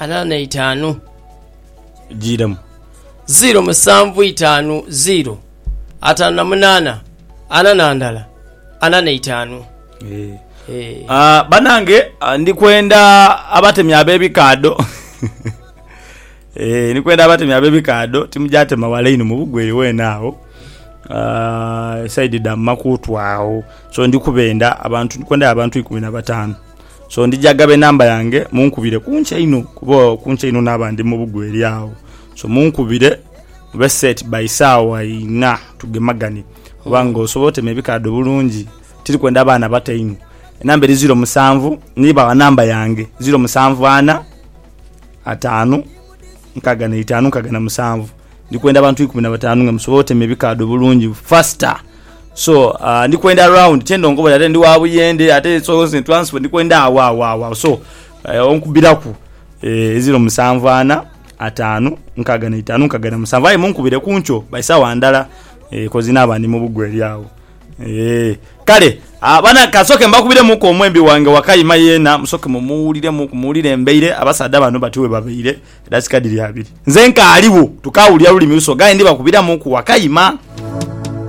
85 Jiremu 075 0 58 45 banange ndikwenda abatemya abebikado ndikwenda abatemya abebikado timujate mawalaino mu bugweri wenaawo side da makutu awo so ndikubenda abantu ndikwenda abantu 15 so ndijagabe namba yange munkubire kuncha ino kubo kuncha ino nabandi mu bugweri awo so munkubire be set by sawa ina tugemagani wango sobote mebikado bulungi tiri kwenda abana bataino namba 07 niba wa namba yange 07 5 nkagana 5 nkagana 7 ndikwenda abantu 15 nga musobote mebikado bulungi faster so ndikwenda around tendo ngoba ate ndi wabuyende ate so transport ndikwenda wa so onkubiraku 07 5 nkagana 5 nkagana 7 ayi munkubire kuncho baisawa ndala kozina abandi mu bugweri yawo kale bana kasoke mbakubire muko omwembi wange wakayima yena musoke mumuwulire embeire abasada bano batiwe babeire dasikadiri abiri nze nka aliwo tukawulya lulimi uso gaye ndi bakubira muko wakayima